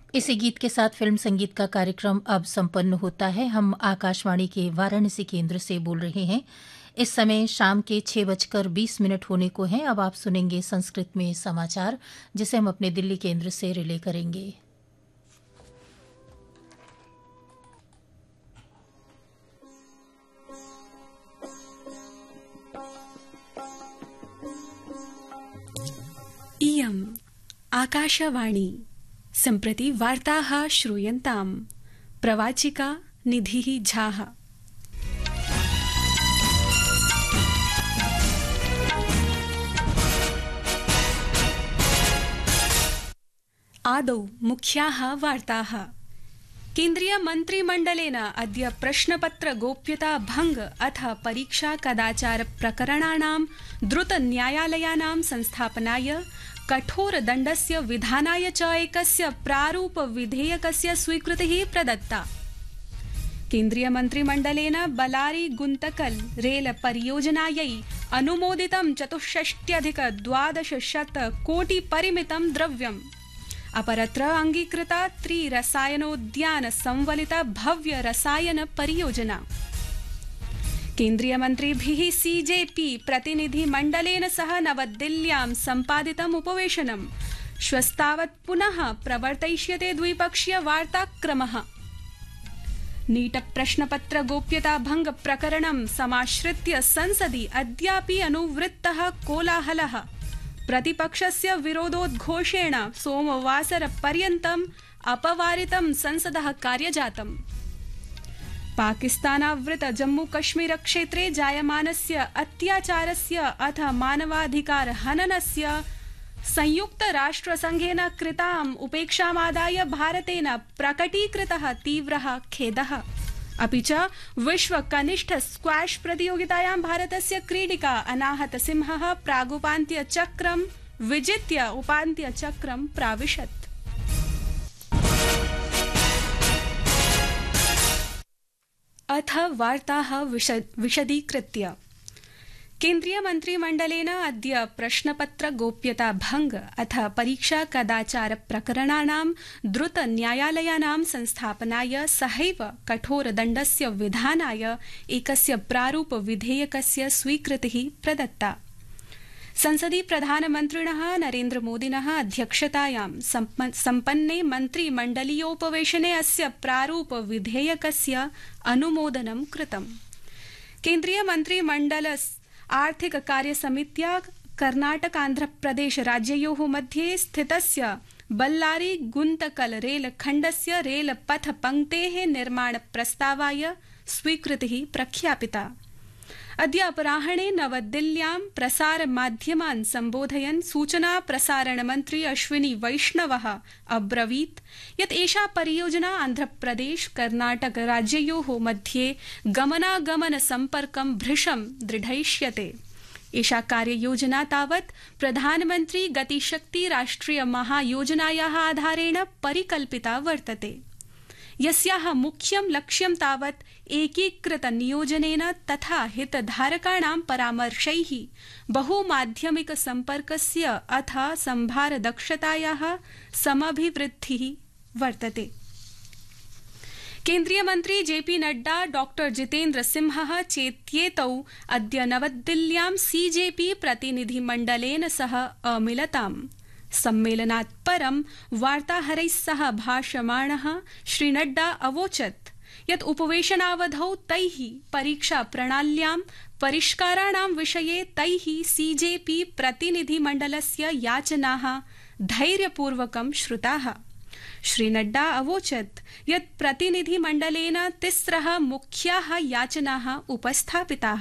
इसी गीत के साथ फिल्म संगीत का कार्यक्रम अब संपन्न होता है। हम आकाशवाणी के वाराणसी केंद्र से बोल रहे हैं। इस समय शाम के 6:20 होने को हैं। अब आप सुनेंगे संस्कृत में समाचार, जिसे हम अपने दिल्ली केंद्र से रिले करेंगे। इयम् आकाशवाणी सम्प्रति वार्ताः श्रूयन्ताम्। प्रवाचिका निधिः झाः। आदौ मुख्याः वार्ताः। केन्द्रीय मन्त्रिमण्डलेन अद्य प्रश्नपत्र गोप्यता भंग अथ परीक्षा कदाचार प्रकरणानां द्रुत न्यायालयानां संस्थापनाय कठोरदण्डस्य विधानाय च एकस्य प्रारूप विधेयकस्य स्वीकृतिः प्रदत्ता। केन्द्रीय मन्त्रिमण्डलेन बलारी गुन्तकल रेल परियोजनायै अनुमोदितं 64,1200 कोटि परिमितं द्रव्यम्। अपरत्र अंगीकृता त्रिरसायनोद्यान संवलिता भव्य रसायन परियोजना। केन्द्रीय मन्त्रिभिः सीजेपी प्रतिनिधिमण्डलेन सह नवदिल्ल्यां सम्पादितम् उपवेशनम्। श्वस्तावत् पुनः प्रवर्तयिष्यते द्विपक्षीय वार्ताक्रमः। नीट प्रश्नपत्र गोप्यता भंग प्रकरणं समाश्रित्य संसदि अद्यापि अनुवृत्तः कोलाहलः। प्रतिपक्षस्य विरोधोद्घोषेण सोमवासरपर्यन्तम् अपवारितं संसदः कार्यजातम्। पाकिस्तानावृत जम्मूकश्मीर क्षेत्रे जायमानस्य अत्याचारस्य अथ मानवाधिकार हननस्य संयुक्तराष्ट्रसंघेन कृताम् उपेक्षामादाय भारतेन प्रकटीकृतः तीव्रः खेदः। अपि च विश्व कनिष्ठ स्क्वाश प्रतियोगितायां भारतस्य क्रीडिका अनाहत सिंहः प्रागुपान्त्यचक्रं विजित्य उपान्त्यचक्रं प्राविशत्। अथ वार्ताः विशदीकृत्य। केन्द्रीय मन्त्रिमण्डलेन अद्य प्रश्नपत्र गोप्यता भंग अथ परीक्षा कदाचार प्रकरणानां द्रुत न्यायालयानां संस्थापनाय सहैव कठोरदण्डस्य विधानाय एकस्य प्रारूप विधेयकस्य स्वीकृतिः प्रदत्ता। संसदि प्रधानमन्त्रिणः नरेन्द्रमोदिनः अध्यक्षतायां सम्पन्ने मन्त्रिमण्डलीयोपवेशने अस्य प्रारूप विधेयकस्य अनुमोदनं कृतम्। केन्द्रीय मन्त्रिमण्डल आर्थिक कार्यसमित्या कर्नाटकान्ध्रप्रदेश राज्ययोः मध्ये स्थितस्य बल्लारी गुन्तकल रेलखण्डस्य रेलपथ पंक्तेः निर्माण प्रस्तावाय स्वीकृतिः प्रख्यापिता। अद्य अपराह्णे नवदिल्ल्यां प्रसार माध्यमान् सम्बोधयन् सूचना प्रसारण मन्त्री अश्विनी वैष्णवः अब्रवीत् यत् एषा परियोजना आन्ध्रप्रदेश कर्नाटक राज्ययोः मध्ये गमनागमन सम्पर्कं भृशं दृढयिष्यते। एषा कार्ययोजना तावत् प्रधानमन्त्री गतिशक्ति राष्ट्रिय महायोजनायाः आधारेण परिकल्पिता वर्तते, यस्याः मुख्यं लक्ष्यं तावत् एकीकृत नियोजनेन तथा हितधारकाणां परामर्शैः बहुमाध्यमिक सम्पर्कस्य अथ संभार दक्षतायाः समभिवृद्धिः वर्तते। केन्द्रीय मन्त्री जेपी नड्डा डॉ जितेन्द्र सिंहः चेत्येतौ अद्य नवदिल्ल्यां सीजेपी प्रतिनिधिमण्डलेन सह अमिलताम्। सम्मेलनात् परं वार्ताहरैः सह भाषमाणः श्री नड्डा अवोचत् यत् उपवेशनावधौ तैः परीक्षा प्रणाल्यां परिष्काराणां विषये तैः सीजेपी प्रतिनिधिमण्डलस्य याचनाः धैर्यपूर्वकं श्रुताः। श्री नड्डा अवोचत् यत् प्रतिनिधिमण्डलेन 3 मुख्याः याचनाः उपस्थापिताः।